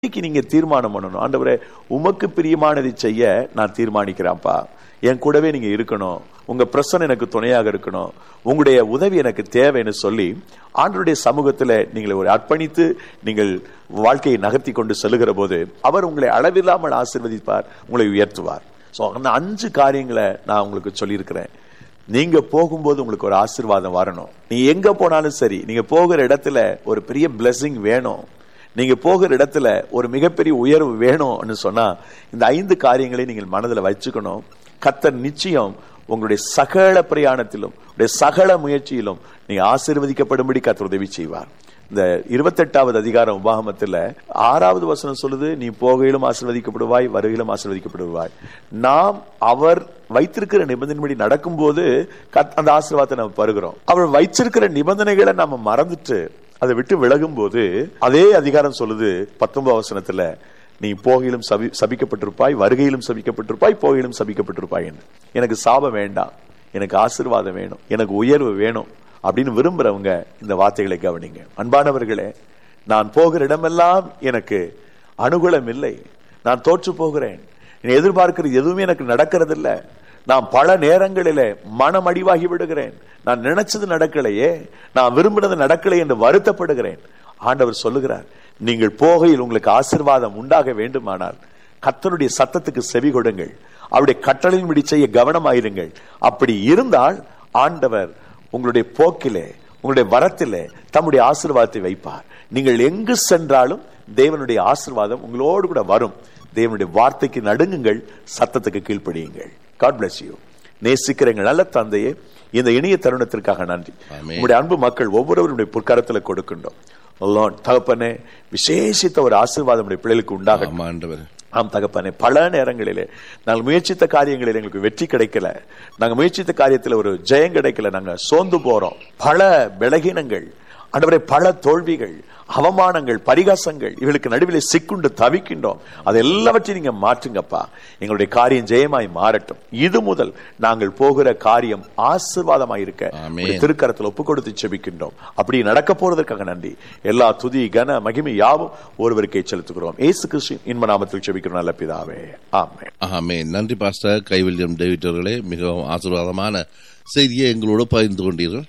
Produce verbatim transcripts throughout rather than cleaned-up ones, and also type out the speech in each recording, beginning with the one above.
இன்னைக்கு நீங்க தீர்மானம் பண்ணணும். ஆண்டவரே, உமக்கு பிரியமானதை செய்ய நான் தீர்மானிக்கிறேன்ப்பா. என் கூடவே நீங்க இருக்கணும், உங்க பிரசன்னம் எனக்கு துணையாக இருக்கணும், உங்களுடைய உதவி எனக்கு தேவைன்னு சொல்லி ஆண்டவருடைய சமூகத்துல நீங்களை ஒரு அர்ப்பணித்து நீங்கள் வாழ்க்கையை நகர்த்தி கொண்டு செல்லுகிற போது அவர் உங்களை அளவில்லாமல் ஆசீர்வதிப்பார், உங்களை உயர்த்துவார். சோ அந்த அஞ்சு காரியங்களை நான் உங்களுக்கு சொல்லியிருக்கிறேன். நீங்க போகும்போது உங்களுக்கு ஒரு ஆசீர்வாதம் வரணும். நீ எங்க போனாலும் சரி, நீங்க போகிற இடத்துல ஒரு பெரிய பிளெஸிங் வேணும், நீங்க போகிற இடத்துல ஒரு மிகப்பெரிய உயர்வு வேணும்னு சொன்னா இந்த ஐந்து காரியங்களை நீங்கள் மனதில் வச்சுக்கணும். கர்த்தர் நிச்சயம் உங்களுடைய சகல பிரயாணத்திலும் சகல முயற்சியிலும் நீங்க ஆசீர்வதிக்கப்படும்படி கர்த்தர் உதவி செய்வார். இந்த இருபத்தி எட்டாவது அதிகாரம் உபாகமத்துல ஆறாவது வசனம் சொல்லுது, நீ போகையிலும் ஆசீர்வதிக்கப்படுவாய், வருகையிலும் ஆசீர்வதிக்கப்படுவாய். நாம் அவர் வைத்திருக்கிற நிபந்தனைப்படி நடக்கும் போது அந்த ஆசீர்வாதத்தை நம்ம பருகிறோம். அவர் வைச்சிருக்கிற நிபந்தனைகளை நம்ம மறந்துட்டு அதை விட்டு விலகும் போது அதே அதிகாரம் சொல்லுது பத்தொன்பது வசனத்துல, நீ போகையிலும் சபி சபிக்கப்பட்டிருப்பாய், வருகையிலும் சபிக்கப்பட்டிருப்பாய், போகையிலும் சபிக்கப்பட்டிருப்பாய் என்று. எனக்கு சாபம் வேண்டாம், எனக்கு ஆசீர்வாதம் வேணும், எனக்கு உயர்வு வேணும் அப்படின்னு விரும்புறவங்க இந்த வார்த்தைகளை கவனிங்க. அன்பானவர்களே, நான் போகிற இடமெல்லாம் எனக்கு அனுகூலம் இல்லை, நான் தோற்று போகிறேன், எதிர்பார்க்கிறது எதுவுமே எனக்கு நடக்கிறது இல்லை, நான் பல நேரங்களிலே மனம் அடிவாகி விடுகிறேன், நான் நினைச்சது நடக்கலையே, நான் விரும்பினது நடக்கலை என்று வருத்தப்படுகிறேன். ஆண்டவர் சொல்லுகிறார், நீங்கள் போகையில் உங்களுக்கு ஆசீர்வாதம் உண்டாக வேண்டுமானால் கர்த்தருடைய சத்தத்துக்கு செவி கொடுங்கள், அவருடைய கட்டளையின்படி செய்ய கவனமாயிருங்கள். அப்படி இருந்தால் ஆண்டவர் உங்களுடைய போக்கிலே உங்களுடைய வரத்திலே தம்முடைய ஆசீர்வாதத்தை வைப்பார். நீங்கள் எங்கு சென்றாலும் தேவனுடைய ஆசீர்வாதம் உங்களோடு கூட வரும். தேவனுடைய வார்த்தைக்கு நடுங்குங்கள், சத்தத்துக்கு கீழ்ப்படியுங்கள். God bless you. நேசிக்கிற எங்கள் நல்ல தந்தையே, இந்த இனிய தருணத்திற்காக நன்றி. உங்களுடைய அன்பு மக்கள் ஒவ்வொருவருடைய பொற்கரத்துல கொடுக்கின்றோம். தகப்பனே, விசேஷித்த ஒரு ஆசீர்வாதம் பிள்ளைகளுக்கு உண்டாகும். ஆம் தகப்பனே, பல நேரங்களிலே நாங்கள் முயற்சித்த காரியங்களில் எங்களுக்கு வெற்றி கிடைக்கல, நாங்க முயற்சித்த காரியத்தில் ஒரு ஜெயம் கிடைக்கல, நாங்க சோர்ந்து போறோம். பல பலகீனங்கள் ஆண்டவரே, பல தோல்விகள், அவமானங்கள், பரிகாசங்கள், இவளுக்கு நடுவில் சிக்குண்டு தவிக்கின்றோம். அது எல்லாவற்றையும் நீங்க மாற்றுங்கப்பா. எங்களுடைய காரியம் ஜெயமாய் மாறட்டும். இது முதல் நாங்கள் போகிற காரியம் ஆசீர்வாதமாயிருக்க திருக்கரத்தில் ஒப்பு கொடுத்து செபிக்கின்றோம். அப்படி நடக்க போறதற்காக நன்றி. எல்லா துதி கன மகிமை யாவும் ஒருவருக்கே செலுத்துகிறோம். இயேசு கிறிஸ்துவின் இன்ப நாமத்தில் செபிக்கிறோம் நல்ல பிதாவே, ஆமென். ஆமென். நன்றி பாஸ்டர் கைவில்யம் டேவிட் அவர்களே, மிகவும் ஆசீர்வாதமான செய்தியை எங்களோடு பகிர்ந்து கொண்டீர்கள்.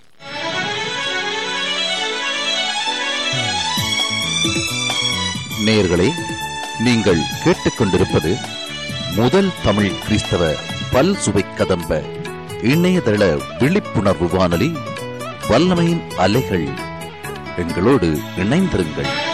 நேயர்களே, நீங்கள் கேட்டுக்கொண்டிருப்பது முதல் தமிழ் கிறிஸ்தவ பல் சுவை கதம்ப இணையதள விழிப்புணர்வு வானொலி, வல்லமையின் அலைகள். எங்களோடு இணைந்திருங்கள்.